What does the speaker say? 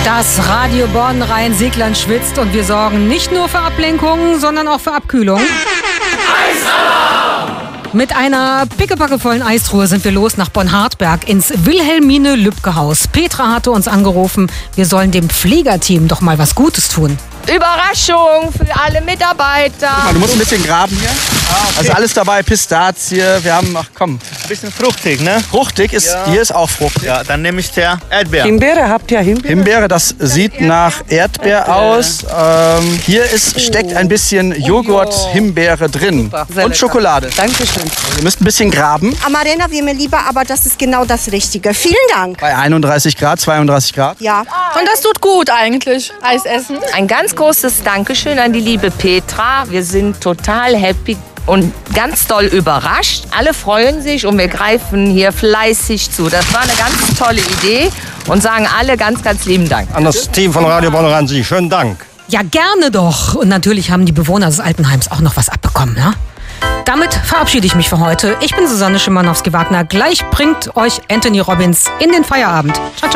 Das Radio Bonn Rhein-Sieg-Land schwitzt und wir sorgen nicht nur für Ablenkung, sondern auch für Abkühlung. Mit einer pickepackevollen Eistruhe sind wir los nach Bonn-Hartberg ins Wilhelmine-Lübcke-Haus. Petra hatte uns angerufen, wir sollen dem Pflegerteam doch mal was Gutes tun. Überraschung für alle Mitarbeiter. Du musst ein bisschen graben hier. Okay. Also alles dabei, Pistazie, wir haben, ach komm. Ein bisschen fruchtig, ne? Fruchtig ist, ja. Hier ist auch fruchtig. Ja, dann nehme ich der Erdbeer. Himbeere, habt ihr Himbeere? Himbeere, das sieht nach Erdbeer aus. Hier steckt ein bisschen Joghurt, Himbeere drin. Super, und lecker. Schokolade. Dankeschön. Ihr müsst ein bisschen graben. Amarena wäre mir lieber, aber das ist genau das Richtige. Vielen Dank. Bei 31 Grad, 32 Grad. Ja. Und das tut gut eigentlich, Eis essen. Ein ganz großes Dankeschön an die liebe Petra. Wir sind total happy und ganz doll überrascht. Alle freuen sich und wir greifen hier fleißig zu. Das war eine ganz tolle Idee und sagen alle ganz, ganz lieben Dank. An das Team von Radio Bonn Rhein-Sieg. Schönen Dank. Ja, gerne doch. Und natürlich haben die Bewohner des Altenheims auch noch was abbekommen, ne? Damit verabschiede ich mich für heute. Ich bin Susanne Schimanowski-Wagner. Gleich bringt euch Anthony Robbins in den Feierabend. Ciao, ciao.